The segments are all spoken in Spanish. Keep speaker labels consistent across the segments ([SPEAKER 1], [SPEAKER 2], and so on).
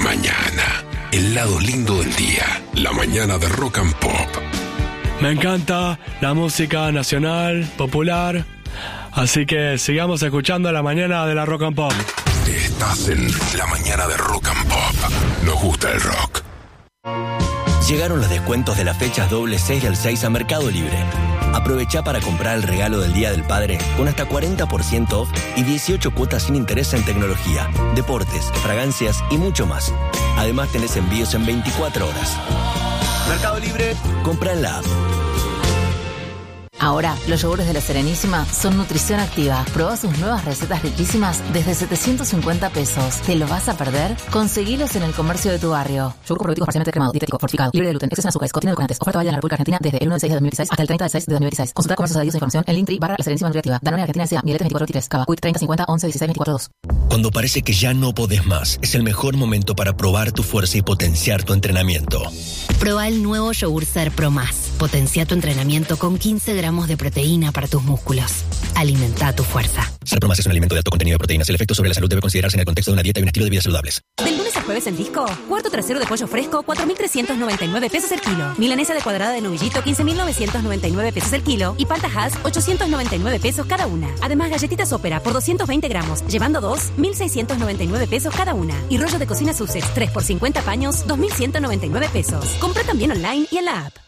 [SPEAKER 1] mañana. El lado lindo del día. La mañana de Rock and Pop.
[SPEAKER 2] Me encanta la música nacional, popular. Así que sigamos escuchando la mañana de la Rock and Pop.
[SPEAKER 1] Estás en la mañana de Rock and Pop. Nos gusta el rock.
[SPEAKER 3] Llegaron los descuentos de las fechas doble 6 del 6 a Mercado Libre. Aprovecha para comprar el regalo del Día del Padre con hasta 40% off y 18 cuotas sin interés en tecnología, deportes, fragancias y mucho más. Además tenés envíos en 24 horas. Mercado Libre, compra en la app.
[SPEAKER 4] Ahora, los yogures de La Serenísima son nutrición activa. Probá sus nuevas recetas riquísimas desde 750 pesos. ¿Te lo vas a perder? Conseguilos en el comercio de tu barrio. Yogur probiótico parcialmente cremado, dietético, fortificado, libre de gluten, exceso en azúcares, contiene edulcorantes. Oferta válida en la República Argentina desde el 1 del 6 de 2016 hasta el 30 del 6 de 2016. Consulta comercios adheridos e información en Linktree / La Serenísima Nutriactiva. Danone Argentina S.A. Miletes 2423. Cava. Quick 30 50 11 16 24 2.
[SPEAKER 3] Cuando parece que ya no podés más, es el mejor momento para probar tu fuerza y potenciar tu entrenamiento.
[SPEAKER 5] Proba el nuevo Yogur Ser Pro Más. Potencia tu entrenamiento con 15 gramos de proteína para tus músculos. Alimenta tu fuerza.
[SPEAKER 3] Ser Pro Más es un alimento de alto contenido de proteínas. El efecto sobre la salud debe considerarse en el contexto de una dieta y un estilo de vida saludables.
[SPEAKER 6] Del lunes a jueves en Disco, cuarto trasero de pollo fresco, 4.399 pesos el kilo. Milanesa de cuadrada de novillito, 15.999 pesos el kilo. Y palta Hass, 899 pesos cada una. Además, galletitas Ópera por 220 gramos, llevando 2, 1.699 pesos cada una. Y rollo de cocina Sussex, 3 por 50 paños, 2.199 pesos. Compra también online y en la app.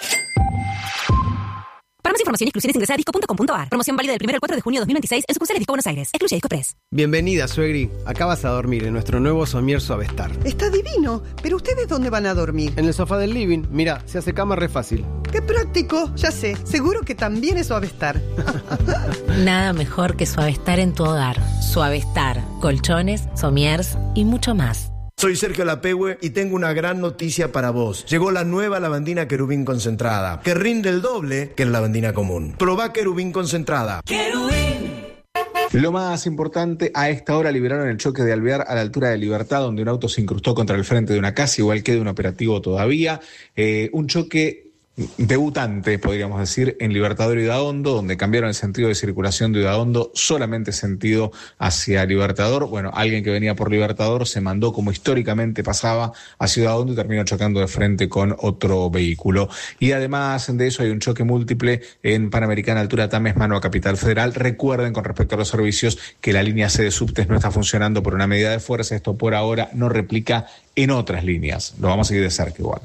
[SPEAKER 6] Para más información y exclusiones ingresa a disco.com.ar. Promoción válida del 1 al 4 de junio de 2026 en sucursales Disco Buenos Aires. Excluye Disco Press.
[SPEAKER 7] Bienvenida, suegri. Acá vas a dormir en nuestro nuevo somier Suavestar.
[SPEAKER 8] Está divino. ¿Pero ustedes dónde van a dormir?
[SPEAKER 7] En el sofá del living. Mira, se hace cama re fácil.
[SPEAKER 8] ¡Qué práctico! Ya sé. Seguro que también es Suavestar.
[SPEAKER 9] Nada mejor que Suavestar en tu hogar. Suavestar. Colchones, somiers y mucho más.
[SPEAKER 10] Soy Sergio Lapehue y tengo una gran noticia para vos. Llegó la nueva lavandina Querubín concentrada, que rinde el doble que la lavandina común. Probá Querubín concentrada.
[SPEAKER 11] ¡Querubín! Lo más importante, a esta hora liberaron el choque de Alvear a la altura de Libertad, donde un auto se incrustó contra el frente de una casa, igual queda un operativo todavía. Un choque debutante, podríamos decir, en Libertador y Daondo, donde cambiaron el sentido de circulación de Daondo, solamente sentido hacia Libertador. Bueno, alguien que venía por Libertador se mandó, como históricamente pasaba, hacia Daondo y terminó chocando de frente con otro vehículo. Y además de eso hay un choque múltiple en Panamericana, altura Tames, mano a Capital Federal. Recuerden, con respecto a los servicios, que la línea C de subtes no está funcionando por una medida de fuerza. Esto por ahora no replica en otras líneas. Lo vamos a seguir de cerca igual.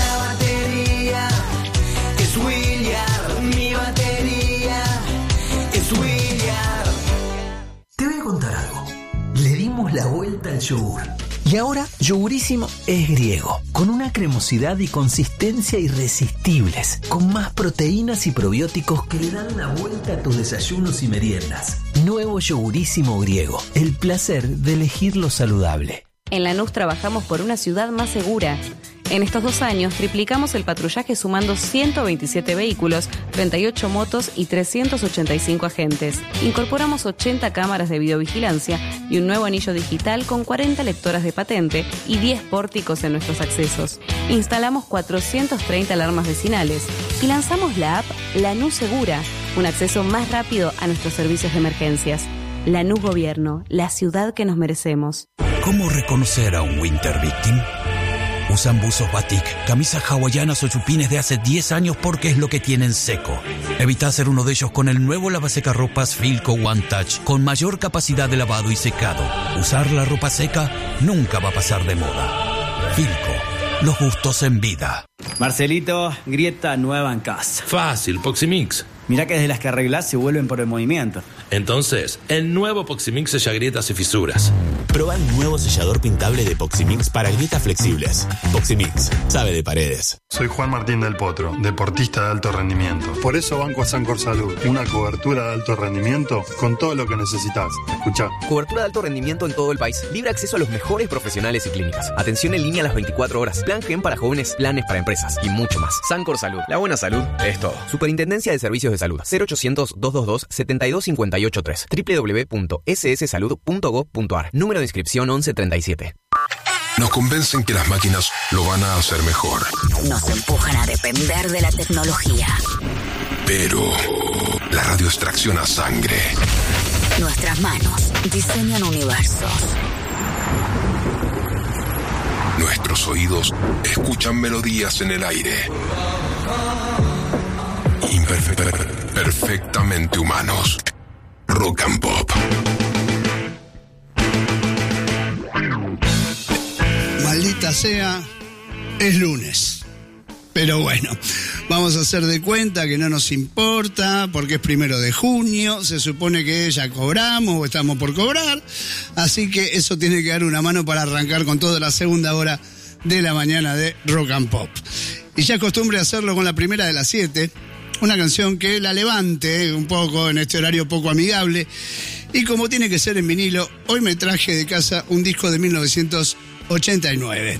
[SPEAKER 12] La vuelta al yogur. Y ahora, Yogurísimo es griego, con una cremosidad y consistencia irresistibles, con más proteínas y probióticos que le dan la vuelta a tus desayunos y meriendas. Nuevo Yogurísimo griego, el placer de elegir lo saludable.
[SPEAKER 13] En Lanús trabajamos por una ciudad más segura. En estos 2 años triplicamos el patrullaje sumando 127 vehículos, 38 motos y 385 agentes. Incorporamos 80 cámaras de videovigilancia y un nuevo anillo digital con 40 lectoras de patente y 10 pórticos en nuestros accesos. Instalamos 430 alarmas vecinales y lanzamos la app Lanús Segura, un acceso más rápido a nuestros servicios de emergencias. Lanús Gobierno, la ciudad que nos merecemos.
[SPEAKER 14] ¿Cómo reconocer a un Winter Victim? Usan buzos batik, camisas hawaianas o chupines de hace 10 años porque es lo que tienen seco. Evita ser uno de ellos con el nuevo lavasecarropas Filco One Touch, con mayor capacidad de lavado y secado. Usar la ropa seca nunca va a pasar de moda. Filco, los gustos en vida.
[SPEAKER 15] Marcelito, grieta nueva en casa.
[SPEAKER 16] Fácil, Poximix.
[SPEAKER 15] Mirá que desde las que arreglás se vuelven por el movimiento.
[SPEAKER 16] Entonces, el nuevo Poximix sella grietas y fisuras.
[SPEAKER 17] Proba el nuevo sellador pintable de Poximix para grietas flexibles. Poximix, sabe de paredes.
[SPEAKER 18] Soy Juan Martín del Potro, deportista de alto rendimiento. Por eso banco a Sancor Salud, una cobertura de alto rendimiento con todo lo que necesitas. Escuchá.
[SPEAKER 19] Cobertura de alto rendimiento en todo el país. Libre acceso a los mejores profesionales y clínicas. Atención en línea a las 24 horas. Plan Gen para jóvenes, planes para empresas y mucho más. Sancor Salud. La buena salud es todo. Superintendencia de Servicios de Salud. 0800-222-72583. www.sssalud.gov.ar. Número de inscripción 1137.
[SPEAKER 1] Nos convencen que las máquinas lo van a hacer mejor.
[SPEAKER 5] Nos empujan a depender de la tecnología.
[SPEAKER 1] Pero la radio extracciona sangre.
[SPEAKER 5] Nuestras manos diseñan universos.
[SPEAKER 1] oídos escuchan melodías en el aire. Perfectamente humanos. Rock and Pop.
[SPEAKER 20] Maldita sea, es lunes. Pero bueno, vamos a hacer de cuenta que no nos importa, porque es 1 de junio, se supone que ya cobramos o estamos por cobrar, así que eso tiene que dar una mano para arrancar con toda la segunda hora de la mañana de Rock and Pop. Y ya es costumbre hacerlo con la primera de las 7, una canción que la levante un poco en este horario poco amigable, y como tiene que ser en vinilo, hoy me traje de casa un disco de 1989.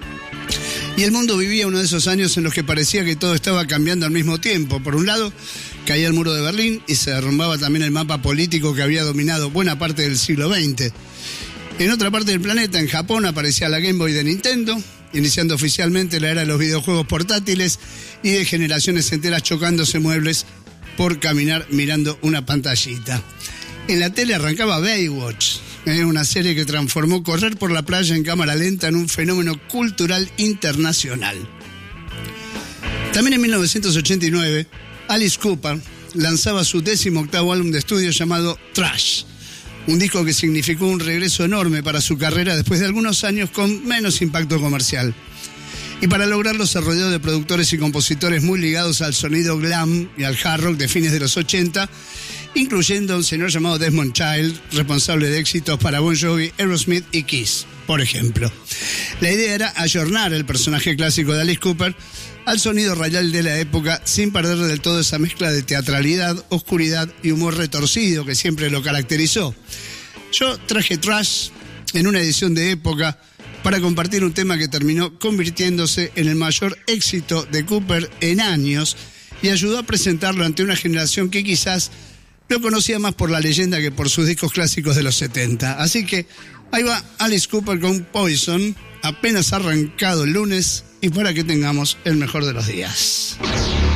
[SPEAKER 20] Y el mundo vivía uno de esos años en los que parecía que todo estaba cambiando al mismo tiempo. Por un lado, caía el muro de Berlín y se derrumbaba también el mapa político que había dominado buena parte del siglo XX. En otra parte del planeta, en Japón, aparecía la Game Boy de Nintendo, iniciando oficialmente la era de los videojuegos portátiles y de generaciones enteras chocándose muebles por caminar mirando una pantallita. En la tele arrancaba Baywatch, una serie que transformó correr por la playa en cámara lenta en un fenómeno cultural internacional. También en 1989, Alice Cooper lanzaba su 18º álbum de estudio llamado Trash, un disco que significó un regreso enorme para su carrera después de algunos años con menos impacto comercial. Y para lograrlo se rodeó de productores y compositores muy ligados al sonido glam y al hard rock de fines de los 80, incluyendo a un señor llamado Desmond Child, responsable de éxitos para Bon Jovi, Aerosmith y Kiss, por ejemplo. La idea era ayornar el personaje clásico de Alice Cooper al sonido radial de la época, sin perder del todo esa mezcla de teatralidad, oscuridad y humor retorcido que siempre lo caracterizó. Yo traje Trash en una edición de época para compartir un tema que terminó convirtiéndose en el mayor éxito de Cooper en años y ayudó a presentarlo ante una generación que quizás lo conocía más por la leyenda que por sus discos clásicos de los 70. Así que ahí va Alice Cooper con Poison, apenas arrancado el lunes, y para que tengamos el mejor de los días.